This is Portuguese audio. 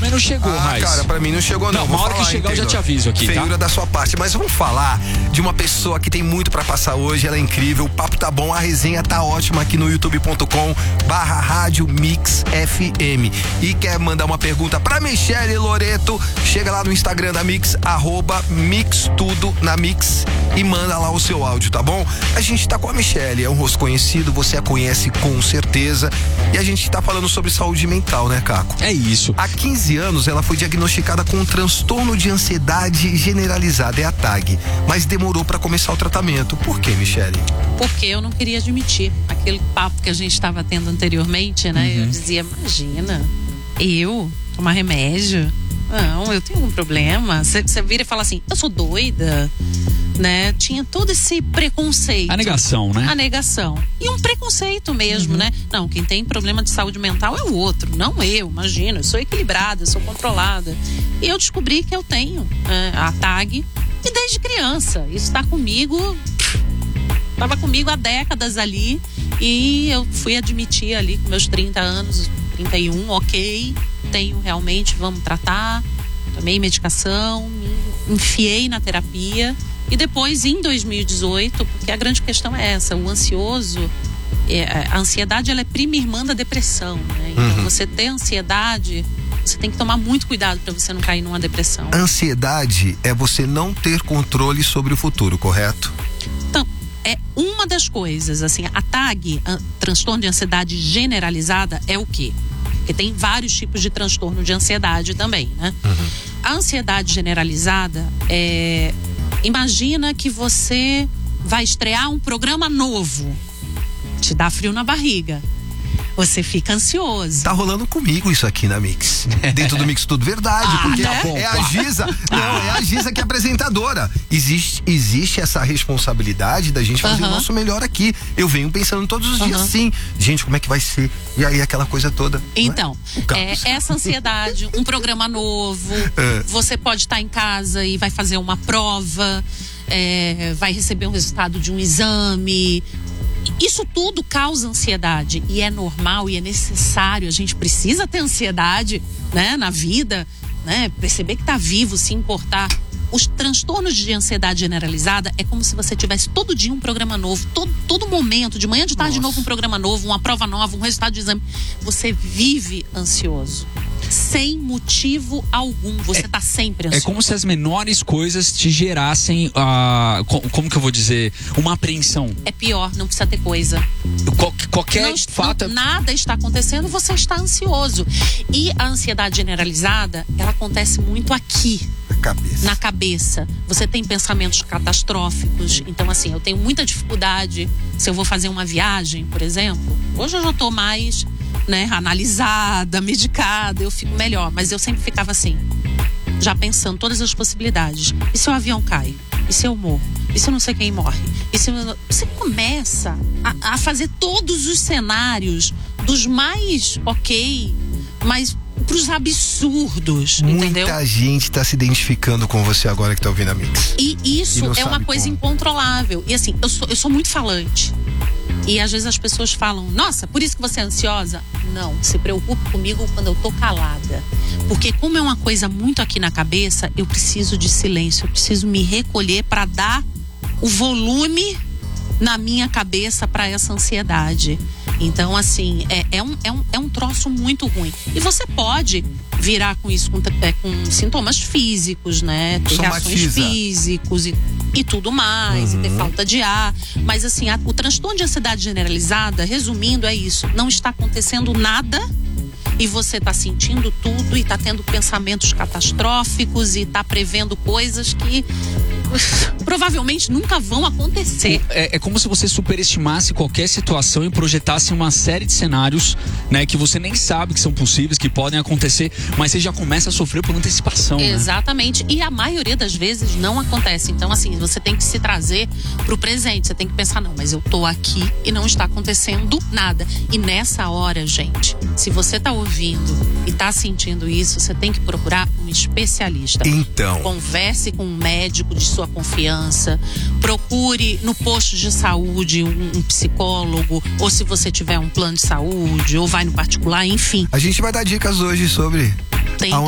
também não chegou, Raiz. Cara, pra mim não chegou não. Não, uma hora que chegar eu já te aviso aqui, feiura da sua parte. Mas vamos falar de uma pessoa que tem muito pra passar hoje. Ela é incrível, o papo tá bom, a resenha tá ótima aqui no youtube.com/Rádio Mix FM. E quer mandar uma pergunta pra Michele Loreto? Chega lá no Instagram da Mix, @mixtudo na Mix, e manda lá o seu áudio, tá bom? A gente tá com a Michele, é um rosto conhecido, você a conhece com certeza. E a gente tá falando sobre saúde mental, né, Caco? É isso. Há 15 anos ela foi diagnosticada com um transtorno de ansiedade generalizada, é a TAG, mas demorou pra começar o tratamento. Por quê, Michele? Porque eu não queria admitir aquele papo que a gente estava tendo anteriormente, né? Eu dizia, imagina, eu tomar remédio? Não, eu tenho um problema. Você vira e fala assim, eu sou doida, né? Tinha todo esse preconceito. A negação, né? A negação. E um preconceito mesmo, né? Não, quem tem problema de saúde mental é o outro, não eu, imagina. Eu sou equilibrada, eu sou controlada. E eu descobri que eu tenho a TAG, e desde criança. Isso está comigo, estava comigo há décadas ali. E eu fui admitir ali com meus 30 anos, 31, ok, tenho realmente, vamos tratar. Tomei medicação, me enfiei na terapia. E depois, em 2018, porque a grande questão é essa, o ansioso, a ansiedade, ela é prima irmã da depressão, né? Então, você ter ansiedade, você tem que tomar muito cuidado para você não cair numa depressão. Ansiedade é você não ter controle sobre o futuro, correto? Então, é uma das coisas, assim, a TAG, transtorno de ansiedade generalizada, é o quê? Porque tem vários tipos de transtorno de ansiedade também, né? A ansiedade generalizada é... Imagina que você vai estrear um programa novo. Te dá frio na barriga. Você fica ansioso. Tá rolando comigo isso aqui na Mix. Dentro do Mix Tudo Verdade. Porque né? é a Giza. Não, é a Giza que é apresentadora. Existe essa responsabilidade da gente fazer o nosso melhor aqui. Eu venho pensando todos os dias assim. Gente, como é que vai ser? E aí aquela coisa toda. Então, essa ansiedade, um programa novo. Você pode estar em casa e vai fazer uma prova. Vai receber um resultado de um exame. Isso tudo causa ansiedade e é normal e é necessário. A gente precisa ter ansiedade, né, na vida, né, perceber que tá vivo, se importar. Os transtornos de ansiedade generalizada é como se você tivesse todo dia um programa novo, todo momento, de manhã, de tarde, de novo um programa novo, uma prova nova, um resultado de exame. Você vive ansioso. Sem motivo algum, você tá sempre ansioso. É como se as menores coisas te gerassem, como que eu vou dizer, uma apreensão. É pior, não precisa ter coisa. Qualquer fato... Nada está acontecendo, você está ansioso. E a ansiedade generalizada, ela acontece muito aqui. Na cabeça. Você tem pensamentos catastróficos. Então, assim, eu tenho muita dificuldade se eu vou fazer uma viagem, por exemplo. Hoje eu já tô mais, né, analisada, medicada, eu fico melhor. Mas eu sempre ficava assim, já pensando todas as possibilidades. E se o avião cai? E se eu morro? E se não sei quem morre? E se você começa a fazer todos os cenários dos mais mas pros absurdos, entendeu? Muita gente tá se identificando com você agora que tá ouvindo a Mix. E isso é uma coisa incontrolável. E assim, eu sou muito falante. E às vezes as pessoas falam, nossa, por isso que você é ansiosa? Não, se preocupe comigo quando eu tô calada. Porque como é uma coisa muito aqui na cabeça, eu preciso de silêncio, eu preciso me recolher para dar o volume na minha cabeça para essa ansiedade. Então, assim, é um troço muito ruim. E você pode virar com isso com sintomas físicos, né? Ter reações físicos e tudo mais, e ter falta de ar. Mas, assim, o transtorno de ansiedade generalizada, resumindo, é isso. Não está acontecendo nada e você está sentindo tudo e está tendo pensamentos catastróficos e está prevendo coisas que provavelmente nunca vão acontecer. É como se você superestimasse qualquer situação e projetasse uma série de cenários, né, que você nem sabe que são possíveis, que podem acontecer, mas você já começa a sofrer por antecipação. Exatamente. Né? E a maioria das vezes não acontece. Então, assim, você tem que se trazer pro presente. Você tem que pensar, não, mas eu tô aqui e não está acontecendo nada. E nessa hora, gente, se você tá ouvindo e tá sentindo isso, você tem que procurar um especialista. Então, converse com um médico de sua confiança, procure no posto de saúde um psicólogo, ou se você tiver um plano de saúde, ou vai no particular, enfim. A gente vai dar dicas hoje sobre